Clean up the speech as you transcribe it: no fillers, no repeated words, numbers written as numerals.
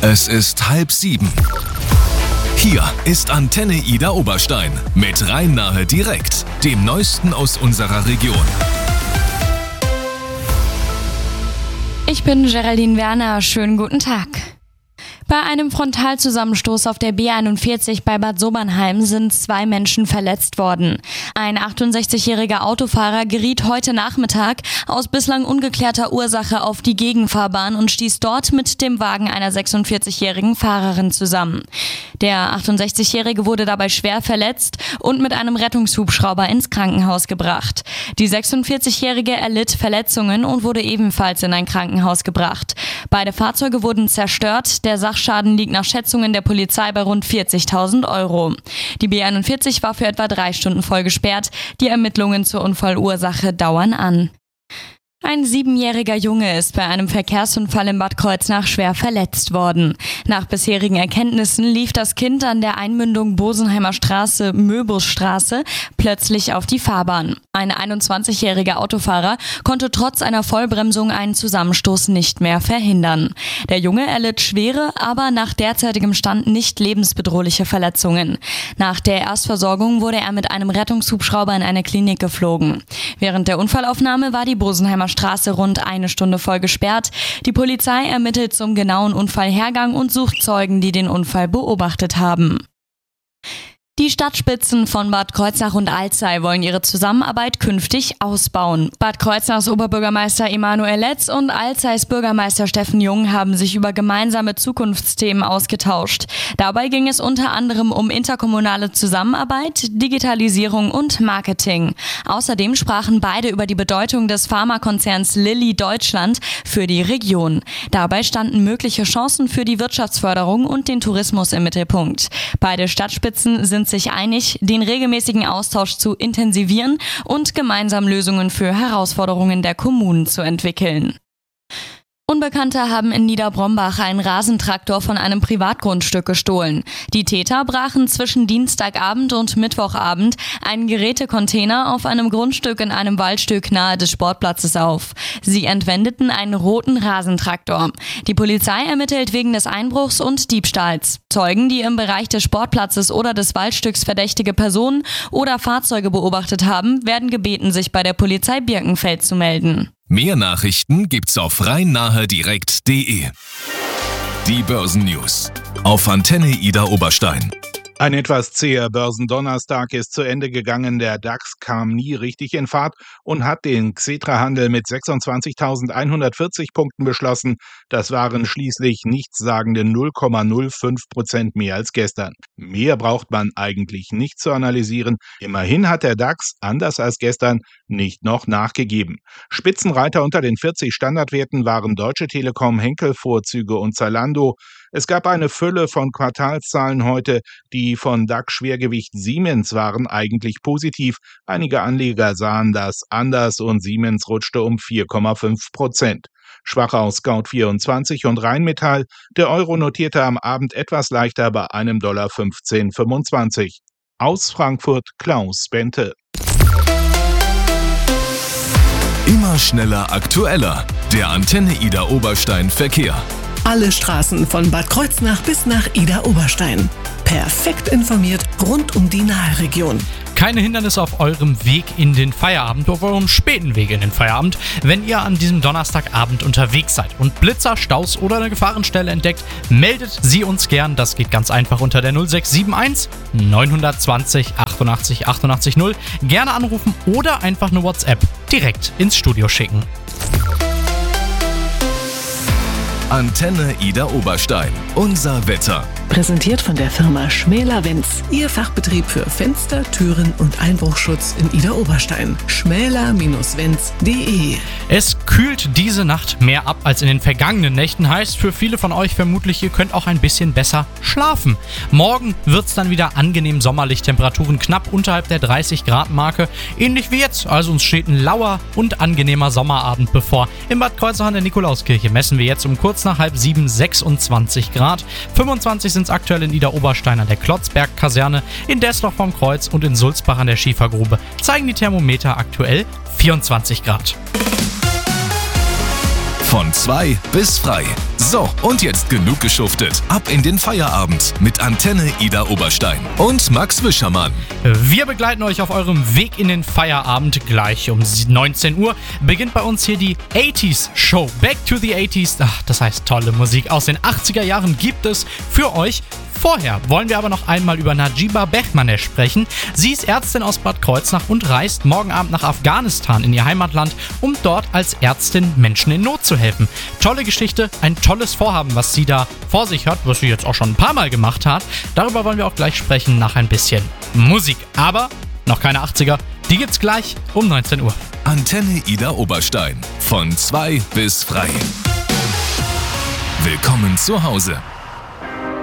Es ist 6:30. Hier ist Antenne Ida Oberstein mit Rhein-Nahe direkt, dem Neuesten aus unserer Region. Ich bin Geraldine Werner, schönen guten Tag. Bei einem Frontalzusammenstoß auf der B41 bei Bad Sobernheim sind 2 Menschen verletzt worden. Ein 68-jähriger Autofahrer geriet heute Nachmittag aus bislang ungeklärter Ursache auf die Gegenfahrbahn und stieß dort mit dem Wagen einer 46-jährigen Fahrerin zusammen. Der 68-jährige wurde dabei schwer verletzt und mit einem Rettungshubschrauber ins Krankenhaus gebracht. Die 46-jährige erlitt Verletzungen und wurde ebenfalls in ein Krankenhaus gebracht. Beide Fahrzeuge wurden zerstört. Der Sachschaden liegt nach Schätzungen der Polizei bei rund 40.000 Euro. Die B41 war für etwa 3 Stunden voll gesperrt. Die Ermittlungen zur Unfallursache dauern an. Ein 7-jähriger Junge ist bei einem Verkehrsunfall in Bad Kreuznach schwer verletzt worden. Nach bisherigen Erkenntnissen lief das Kind an der Einmündung Bosenheimer Straße, Möbusstraße plötzlich auf die Fahrbahn. Ein 21-jähriger Autofahrer konnte trotz einer Vollbremsung einen Zusammenstoß nicht mehr verhindern. Der Junge erlitt schwere, aber nach derzeitigem Stand nicht lebensbedrohliche Verletzungen. Nach der Erstversorgung wurde er mit einem Rettungshubschrauber in eine Klinik geflogen. Während der Unfallaufnahme war die Bosenheimer Straße rund 1 Stunde voll gesperrt. Die Polizei ermittelt zum genauen Unfallhergang und sucht Zeugen, die den Unfall beobachtet haben. Die Stadtspitzen von Bad Kreuznach und Alzey wollen ihre Zusammenarbeit künftig ausbauen. Bad Kreuznachs Oberbürgermeister Emanuel Letz und Alzeys Bürgermeister Steffen Jung haben sich über gemeinsame Zukunftsthemen ausgetauscht. Dabei ging es unter anderem um interkommunale Zusammenarbeit, Digitalisierung und Marketing. Außerdem sprachen beide über die Bedeutung des Pharmakonzerns Lilly Deutschland für die Region. Dabei standen mögliche Chancen für die Wirtschaftsförderung und den Tourismus im Mittelpunkt. Beide Stadtspitzen sind sich einig, den regelmäßigen Austausch zu intensivieren und gemeinsam Lösungen für Herausforderungen der Kommunen zu entwickeln. Unbekannte haben in Niederbrombach einen Rasentraktor von einem Privatgrundstück gestohlen. Die Täter brachen zwischen Dienstagabend und Mittwochabend einen Gerätecontainer auf einem Grundstück in einem Waldstück nahe des Sportplatzes auf. Sie entwendeten einen roten Rasentraktor. Die Polizei ermittelt wegen des Einbruchs und Diebstahls. Zeugen, die im Bereich des Sportplatzes oder des Waldstücks verdächtige Personen oder Fahrzeuge beobachtet haben, werden gebeten, sich bei der Polizei Birkenfeld zu melden. Mehr Nachrichten gibt's auf rhein-nahe-direkt.de. Die Börsennews auf Antenne Ida Oberstein. Ein etwas zäher Börsendonnerstag ist zu Ende gegangen. Der DAX kam nie richtig in Fahrt und hat den Xetra-Handel mit 26.140 Punkten beschlossen. Das waren schließlich nichtssagende 0,05% mehr als gestern. Mehr braucht man eigentlich nicht zu analysieren. Immerhin hat der DAX, anders als gestern, nicht noch nachgegeben. Spitzenreiter unter den 40 Standardwerten waren Deutsche Telekom, Henkel Vorzüge und Zalando. Es gab eine Fülle von Quartalszahlen heute, die von DAX-Schwergewicht Siemens waren eigentlich positiv. Einige Anleger sahen das anders und Siemens rutschte um 4,5%. Schwach aus Scout24 und Rheinmetall. Der Euro notierte am Abend etwas leichter bei einem $15,25. Aus Frankfurt Klaus Bente. Immer schneller aktueller. Der Antenne Ida Oberstein Verkehr. Alle Straßen von Bad Kreuznach bis nach Ida Oberstein. Perfekt informiert rund um die Nahregion. Keine Hindernisse auf eurem Weg in den Feierabend, auf eurem späten Weg in den Feierabend, wenn ihr an diesem Donnerstagabend unterwegs seid und Blitzer, Staus oder eine Gefahrenstelle entdeckt, meldet sie uns gern. Das geht ganz einfach unter der 0671 920 88 88 0. Gerne anrufen oder einfach eine WhatsApp direkt ins Studio schicken. Antenne Ida Oberstein. Unser Wetter. Präsentiert von der Firma Schmäler-Wenz. Ihr Fachbetrieb für Fenster, Türen und Einbruchschutz in Ida Oberstein. schmäler-wenz.de. Es kühlt diese Nacht mehr ab als in den vergangenen Nächten. Heißt für viele von euch vermutlich, ihr könnt auch ein bisschen besser schlafen. Morgen wird es dann wieder angenehm sommerlich. Temperaturen knapp unterhalb der 30-Grad-Marke. Ähnlich wie jetzt. Also uns steht ein lauer und angenehmer Sommerabend bevor. In Bad Kreuznach an der Nikolauskirche messen wir jetzt um kurz nach 6:30 26 Grad. 25 sind es aktuell in Ida Oberstein an der Klotzberg-Kaserne, in Dessloch vom Kreuz und in Sulzbach an der Schiefergrube zeigen die Thermometer aktuell 24 Grad. Von 2 bis frei. So, und jetzt genug geschuftet. Ab in den Feierabend mit Antenne Ida Oberstein und Max Wischermann. Wir begleiten euch auf eurem Weg in den Feierabend. Gleich um 19 Uhr beginnt bei uns hier die 80s Show. Back to the 80s. Ach, das heißt, tolle Musik aus den 80er Jahren gibt es für euch. Vorher wollen wir aber noch einmal über Najiba Behmaneh sprechen. Sie ist Ärztin aus Bad Kreuznach und reist morgen Abend nach Afghanistan in ihr Heimatland, um dort als Ärztin Menschen in Not zu helfen. Tolle Geschichte, ein tolles Vorhaben, was sie da vor sich hat, was sie jetzt auch schon ein paar Mal gemacht hat. Darüber wollen wir auch gleich sprechen nach ein bisschen Musik. Aber noch keine 80er, die gibt's gleich um 19 Uhr. Antenne Ida Oberstein. Von 2 bis frei. Willkommen zu Hause.